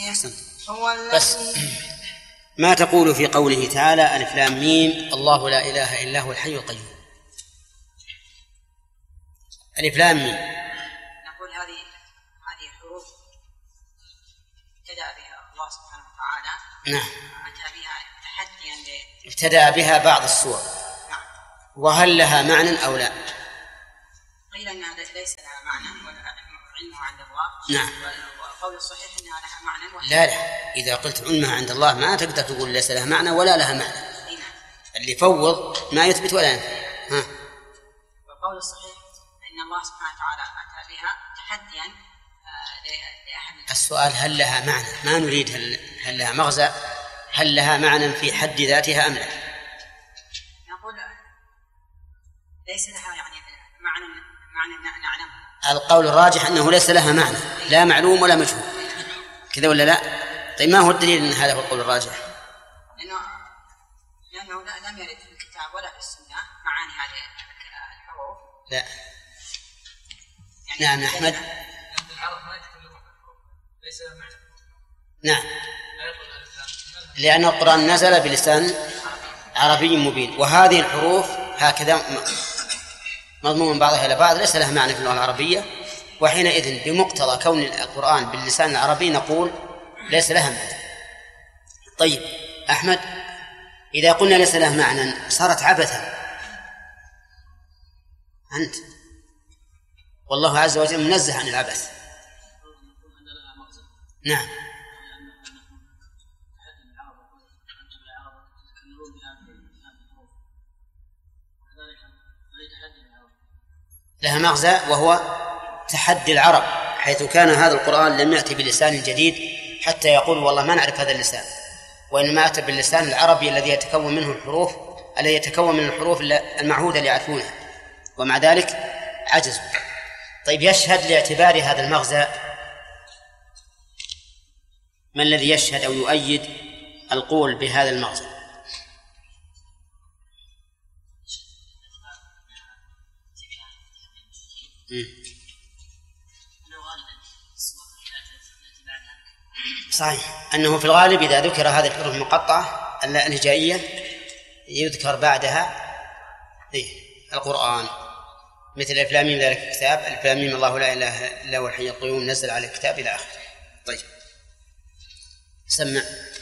أحسن. بس ما تقول في قوله تعالى ألف لام ميم الله لا إله إلا هو الحي القيوم؟ ألف لام ميم نقول هذه حروف ابتدأ بها الله سبحانه وتعالى. نعم. أتى بها تحديا ابتدأ بها بعض السور. نعم. وهل لها معنى أو لا؟ قيل أنها ليس لها معنى وعلمها عند الله. نعم. والقول الصحيح أنها لها معنى. لا إذا قلت علمها عند الله ما تقدر تقول ليس لها معنى ولا لها معنى. اللي فوض ما يثبت ولا ينفي. والقول الصحيح أن الله سبحانه وتعالى أتى بها تحديا لأحد. السؤال هل لها معنى، ما نريد هل لها مغزى، هل لها معنى في حد ذاتها أم لا؟ نقول ليس لها يعني معنى نعلمه. القول الراجح أنه ليس لها معنى، لا معلوم ولا مجهول، كذا ولا لا؟ طيب ما هو الدليل أن هذا هو القول الراجح؟ لأنه لم يرد في الكتاب ولا في السنة معاني هذه الحروف. لا. يعني نعم أحمد. العرب ما يتكلمون بالحروف، ليس لها معنى. نعم. لأن القرآن نزل بلسان عربي مبين، وهذه الحروف هكذا مضمون بعضها إلى بعض ليس لها معنى في اللغة العربية، وحينئذ بمقتضى كون القرآن باللسان العربي نقول ليس لها معنى. طيب أحمد، إذا قلنا ليس لها معنى صارت عبثا أنت، والله عز وجل منزه عن العبث. نعم. لها مغزى وهو تحدي العرب، حيث كان هذا القرآن لم يأتي بلسان جديد حتى يقول والله ما نعرف هذا اللسان، وإنما أتى باللسان العربي الذي يتكون من الحروف المعهودة اللي يعرفونها، ومع ذلك عجزوا. طيب يشهد لاعتبار هذا المغزى من الذي يشهد أو يؤيد القول بهذا المغزى؟ صحيح أنه في الغالب إذا ذكر هذه الحروف المقطعة الهجائية يذكر بعدها القرآن، مثل ألف لام ميم ذلك الكتاب، ألف لام ميم الله لا إله إلا هو الحي القيوم نزل على الكتاب إلى آخره. طيب سمع.